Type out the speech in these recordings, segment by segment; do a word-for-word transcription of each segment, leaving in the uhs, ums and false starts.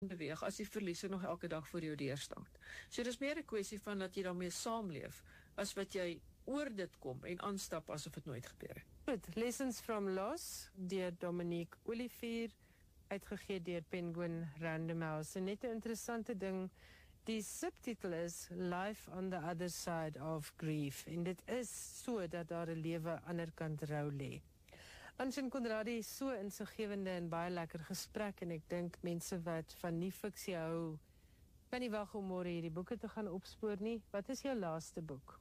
beweeg as die verliese nog elke dag voor jou deur staan. So dis meer 'n kwessie van dat jy daarmee saamleef as wat jy oor dit kom en aanstap asof dit nooit gebeur het. Goed, Lessons from Loss deur Dominique Olivier, uitgegee deur Penguin Random House. En net 'n interessante ding, die subtitel is Life on the Other Side of Grief, en dit is so dat daar 'n lewe aan die ander kant rou lê. Anshin Conradie, so insiggewende en baie lekker gesprek, en ek dink mense wat van nie fiksie hou, kan nie wag om môre hierdie boeke te gaan opspoor nie. Wat is jou laaste boek?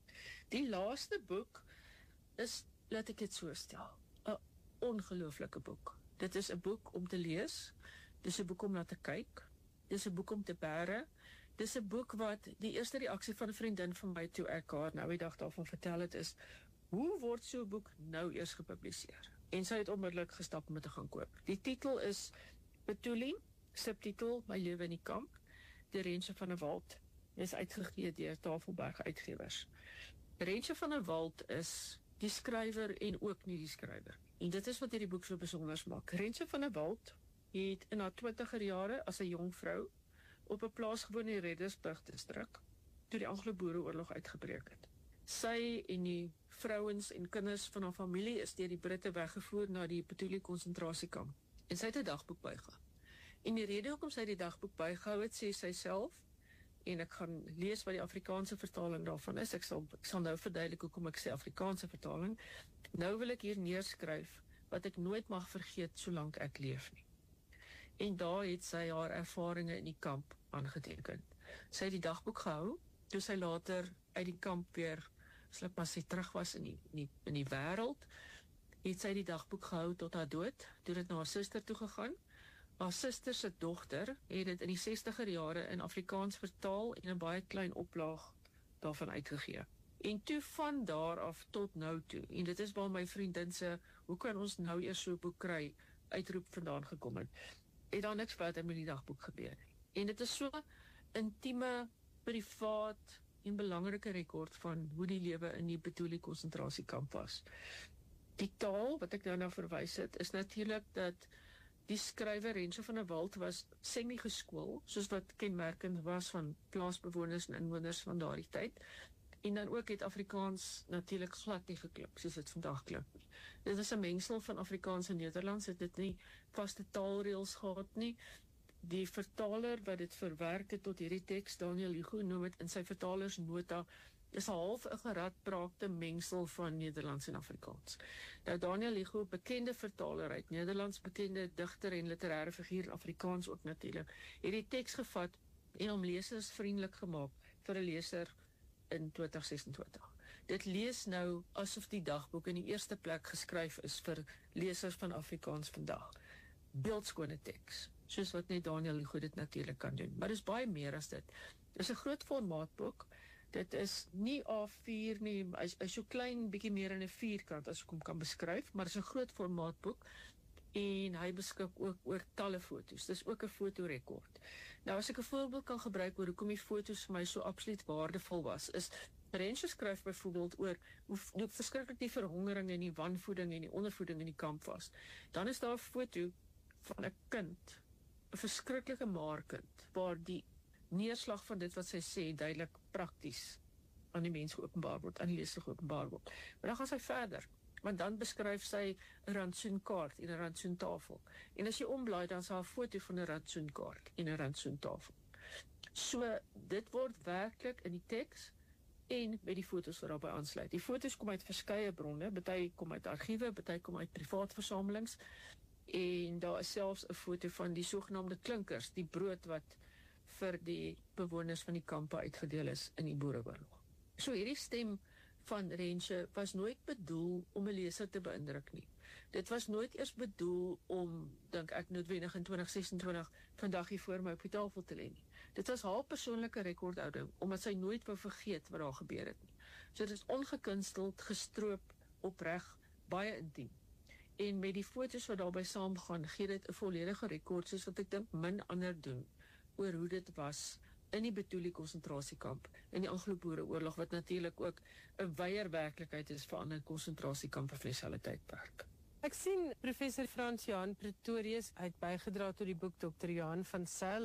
Die laaste boek is, laat ek dit so stel, 'n ongelooflike boek. Dit is 'n boek om te lees, dit is 'n boek om na te kyk, dit is 'n boek om te bære, dit is 'n boek wat die eerste reaksie van 'n vriendin van my toe ek haar nou die dag daarvan vertel het is, hoe word so 'n boek nou eers gepubliseer? En sy het onmiddellik gestap om dit te gaan koop. Die titel is Betulie, subtitel My Lewe in die Kamp, deur Rentje van der Walt. Dit is uitgegee deur Tafelberg Uitgewers. Rentje van der Walt is die skrywer en ook nie die skrywer. En dit is wat hierdie boek so besonder maak. Rentje van der Walt het in haar twintiger jare as 'n jong vrou op 'n plaas gewoon in Reddersburg distrik toe die Anglo-Boereoorlog uitgebreek het. Sy en die vrouens en kinders van haar familie is deur die Britte weggevoer na die Betulie konsentrasiekamp. En sy het 'n dagboek bygehou. En die rede hoekom sy die dagboek bygehou het, sê sy self, en ek gaan lees wat die Afrikaanse vertaling daarvan is. Ek sal, ek sal nou verduidelik hoekom ek sê Afrikaanse vertaling. Nou wil ek hier neerskryf wat ek nooit mag vergeet solank ek leef nie. En daar het sy haar ervarings in die kamp aangeteken. Sy het die dagboek gehou, toe sy later uit die kamp weer, sal ek maar sê, terug was in die, in die, in die wêreld, het sy die dagboek gehou tot haar dood, toe het na haar suster toe gegaan. Haar suster se dogter het dit in die sestiger jare in Afrikaans vertaal en 'n baie klein oplaag daarvan uitgegee. En toe van daar af tot nou toe, en dit is waar my vriendin se, hoe kan ons nou eers so 'n boek kry, uitroep vandaan gekom het, het daar niks verder met die dagboek gebeur. En dit is so intieme, privaat en belangrike rekord van hoe die lewe in die Betulie konsentrasiekamp was. Die taal wat ek nou nou verwys het, is natuurlik dat die skrywer Rentje van der Walt was semi-geskool, soos wat kenmerkend was van plaasbewoners en inwoners van daardie tyd. En dan ook het Afrikaans natuurlik glad nie geklink, soos dit vandag klink. Dit is 'n mengsel van Afrikaans en Nederlands, het dit nie vaste taalreëls gehad nie. Die vertaler wat dit verwerk het tot hierdie teks, Daniel Hugo, noem het in sy vertalersnota, is 'n half 'n geradbraakte mengsel van Nederlands en Afrikaans. Nou Daniel Hugo, bekende vertaler uit Nederlands, bekende digter en literêre figuur in Afrikaans ook natuurlik, het die teks gevat en hom lesersvriendelik gemaak vir 'n leser in twintig sesentwintig. Dit lees nou asof die dagboek in die eerste plek geskryf is vir lesers van Afrikaans vandag. Beeldskone teks, soos wat net Daniel Hugo dit natuurlik kan doen. Maar dit is baie meer as dit. Dit is 'n groot formaatboek. Dit is nie A vier nie, hy is so klein, bietjie meer in 'n vierkant as ek hom kan beskryf, maar dit is 'n groot formaatboek en hy beskik ook oor talle foto's. Dis ook 'n fotorekord. Nou as ek 'n voorbeeld kan gebruik oor hoekom die foto's vir my so absoluut waardevol was, is Rentje skryf byvoorbeeld oor hoe, hoe verskriklik die verhongering en die wanvoeding en die ondervoeding in die kamp was. Dan is daar 'n foto van 'n kind, 'n verskriklike maarkind, waar die neerslag van dit wat sy sê duidelik prakties aan die mens geopenbaar word, aan die leser geopenbaar word. Maar dan gaan sy verder, want dan beskryf sy 'n rantsoenkaart en 'n rantsoentafel. En as jy omblaai, dan is daar 'n foto van 'n rantsoenkaart en 'n rantsoentafel. So, dit word werklik in die teks en met die foto's wat daarbey aansluit. Die foto's kom uit verskeie bronne, party kom uit argiewe, party kom uit privaat versamelings, en daar is selfs 'n foto van die sogenaamde klinkers, die brood wat vir die bewoners van die kampe uitgedeel is in die Boereoorlog. So hierdie stem van Rentje was nooit bedoel om 'n leser te beïndruk nie. Dit was nooit eers bedoel om, dink ek, noodwendig in twintig sesentwintig vandag hier voor my op die tafel te lê nie. Dit was haar persoonlike rekordhouding, omdat sy nooit wou vergeet wat daar gebeur het nie. So dit is ongekunsteld, gestroop, opreg, baie intiem. En met die foto's wat daarbey saamgaan, gee dit 'n volledige rekord, soos wat ek dink min ander doen, oor hoe dit was in die Betulie konsentrasiekamp, in die Anglo-Boereoorlog, wat natuurlik ook 'n wyeer werklikheid is vir ander konsentrasiekampe vir dieselfde tydperk. Ek sien professor Frans Johan Pretorius uit bygedra tot die boek dokter Johan van Sail.